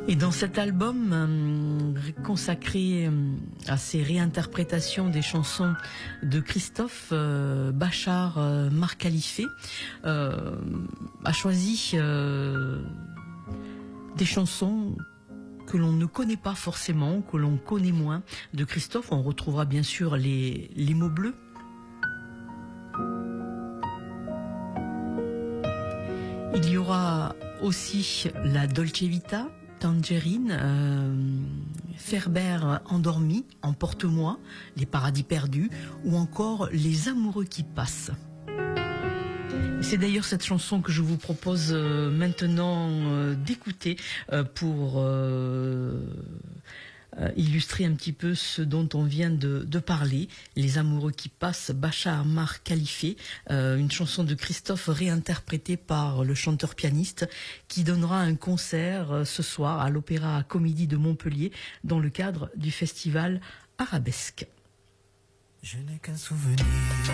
Et dans cet album consacré à ces réinterprétations des chansons de Christophe, Bachar Mar Khalife a choisi des chansons que l'on ne connaît pas forcément, que l'on connaît moins de Christophe. On retrouvera bien sûr les mots bleus. Il y aura aussi la Dolce Vita, Tangerine, Ferber endormi, Emporte-moi, Les paradis perdus, ou encore Les amoureux qui passent. C'est d'ailleurs cette chanson que je vous propose maintenant d'écouter pour illustrer un petit peu ce dont on vient de parler, Les amoureux qui passent, Bachar Mar Khalife, une chanson de Christophe réinterprétée par le chanteur-pianiste qui donnera un concert ce soir à l'Opéra Comédie de Montpellier dans le cadre du festival Arabesque. Je n'ai qu'un souvenir